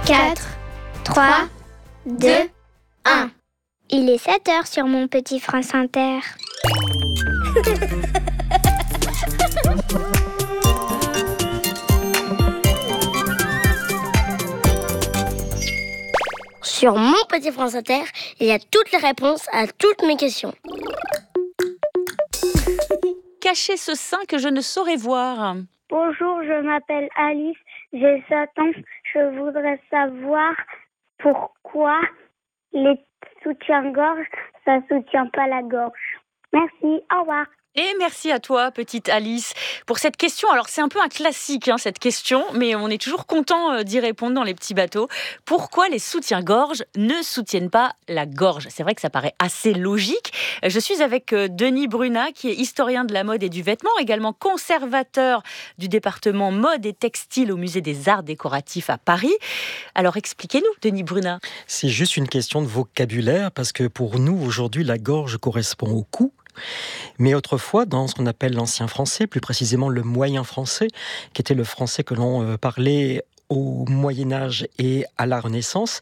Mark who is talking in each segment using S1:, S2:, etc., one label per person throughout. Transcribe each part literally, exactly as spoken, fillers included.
S1: quatre, trois, deux, un.
S2: Il est sept heures sur mon petit France Inter.
S3: Sur mon petit France Inter, il y a toutes les réponses à toutes mes questions.
S4: Cachez ce sein que je ne saurais voir.
S2: Bonjour, je m'appelle Alice, j'ai sept ans. Je voudrais savoir pourquoi les soutiens-gorge, ça soutient pas la gorge. Merci, au revoir.
S4: Et merci à toi, petite Alice, pour cette question. Alors, c'est un peu un classique, hein, cette question, mais on est toujours content d'y répondre dans les petits bateaux. Pourquoi les soutiens-gorge ne soutiennent pas la gorge ? C'est vrai que ça paraît assez logique. Je suis avec Denis Brunat, qui est historien de la mode et du vêtement, également conservateur du département mode et textile au Musée des Arts Décoratifs à Paris. Alors, expliquez-nous, Denis Brunat.
S5: C'est juste une question de vocabulaire, parce que pour nous, aujourd'hui, la gorge correspond au cou. Mais autrefois, dans ce qu'on appelle l'ancien français, plus précisément le moyen français, qui était le français que l'on parlait au Moyen-Âge et à la Renaissance,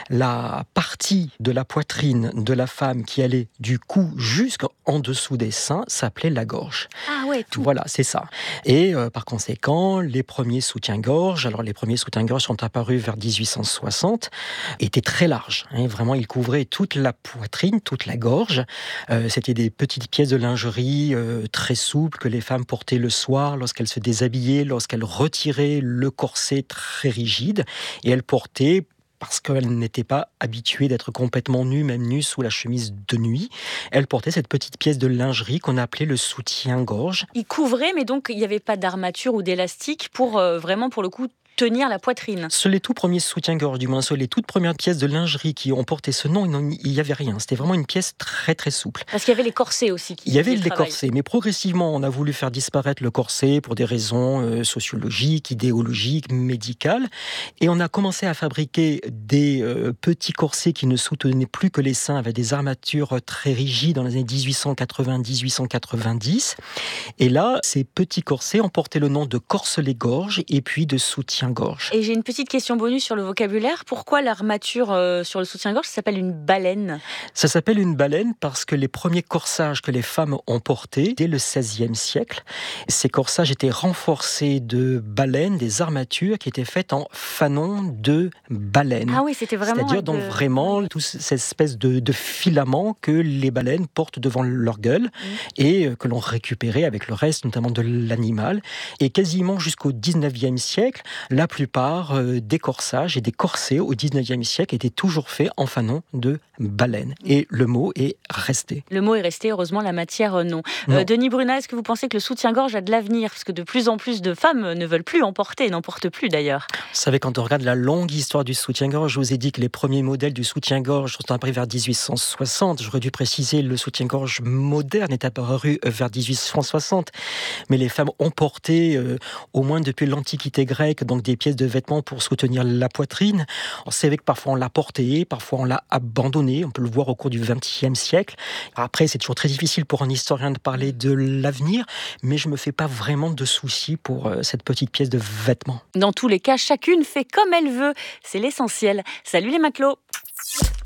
S5: la partie de la poitrine de la femme qui allait du cou jusqu'en dessous des seins s'appelait la gorge.
S4: Ah ouais, tout.
S5: Voilà, c'est ça. Et euh, par conséquent, les premiers soutiens-gorge, alors les premiers soutiens-gorge sont apparus vers dix-huit cent soixante, étaient très larges. Hein, vraiment, ils couvraient toute la poitrine, toute la gorge. Euh, c'était des petites pièces de lingerie euh, très souples que les femmes portaient le soir lorsqu'elles se déshabillaient, lorsqu'elles retiraient le corset très très rigide, et elle portait, parce qu'elle n'était pas habituée d'être complètement nue, même nue sous la chemise de nuit, elle portait cette petite pièce de lingerie qu'on appelait le soutien-gorge.
S4: Il couvrait, mais donc il n'y avait pas d'armature ou d'élastique pour euh, vraiment, pour le coup, tenir la poitrine.
S5: Sur les tout premiers soutiens-gorge, du moins sur les toutes premières pièces de lingerie qui ont porté ce nom, il n'y avait rien. C'était vraiment une pièce très très souple.
S4: Parce qu'il y avait les corsets aussi. Qui
S5: il y avait les
S4: travail.
S5: corsets, mais progressivement on a voulu faire disparaître le corset pour des raisons euh, sociologiques, idéologiques, médicales. Et on a commencé à fabriquer des euh, petits corsets qui ne soutenaient plus que les seins, avec des armatures très rigides dans les années dix-huit cent quatre-vingts dix-huit cent quatre-vingt-dix. Et là, ces petits corsets ont porté le nom de corselet-gorge et puis de soutien gorge.
S4: Et j'ai une petite question bonus sur le vocabulaire. Pourquoi l'armature euh, sur le soutien-gorge s'appelle une baleine ?
S5: Ça s'appelle une baleine parce que les premiers corsages que les femmes ont portés dès le seizième siècle, ces corsages étaient renforcés de baleines, des armatures qui étaient faites en fanon de baleine.
S4: Ah oui, c'était vraiment...
S5: C'est-à-dire donc
S4: de...
S5: vraiment toute cette espèce de, de filament que les baleines portent devant leur gueule mmh. et que l'on récupérait avec le reste, notamment de l'animal. Et quasiment jusqu'au dix-neuvième siècle, la plupart euh, des corsages et des corsets au dix-neuvième siècle étaient toujours faits en fanon de baleine. Et le mot est resté.
S4: Le mot est resté, heureusement, la matière, euh, non.
S5: non.
S4: Euh, Denis Brunat, est-ce que vous pensez que le soutien-gorge a de l'avenir ? Parce que de plus en plus de femmes ne veulent plus en porter, n'en portent plus d'ailleurs.
S5: Vous savez, quand on regarde la longue histoire du soutien-gorge, je vous ai dit que les premiers modèles du soutien-gorge sont apparus vers dix-huit cent soixante. J'aurais dû préciser, le soutien-gorge moderne est apparu vers dix-huit cent soixante. Mais les femmes ont porté, euh, au moins depuis l'Antiquité grecque, donc des pièces de vêtements pour soutenir la poitrine. On sait que parfois on l'a porté, parfois on l'a abandonné. On peut le voir au cours du vingtième siècle. Après, c'est toujours très difficile pour un historien de parler de l'avenir, mais je me fais pas vraiment de soucis pour euh, cette petite pièce de vêtement.
S4: Dans tous les cas, chacune fait comme elle veut. C'est l'essentiel. Salut les matelots!